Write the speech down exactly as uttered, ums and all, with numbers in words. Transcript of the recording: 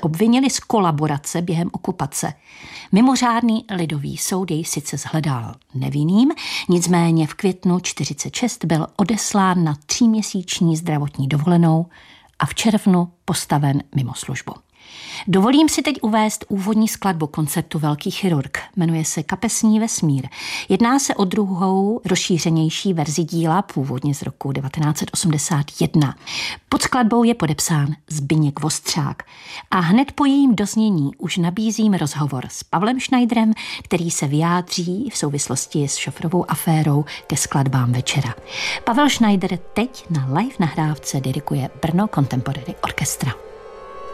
obvinili z kolaborace během okupace. Mimořádný lidový soud jej sice shledal nevinným, nicméně v květnu čtyřicet šest byl odeslán na tříměsíční zdravotní dovolenou a v červnu postaven mimo službu. Dovolím si teď uvést úvodní skladbu koncertu Velký chirurg. Jmenuje se Kapesní vesmír. Jedná se o druhou rozšířenější verzi díla, původně z roku devatenáct set osmdesát jedna. Pod skladbou je podepsán Zbyněk Vostřák. A hned po jejím doznění už nabízím rozhovor s Pavlem Schneiderem, který se vyjádří v souvislosti s šofrovou aférou ke skladbám večera. Pavel Schneider teď na live nahrávce diriguje Brno Contemporary Orchestra.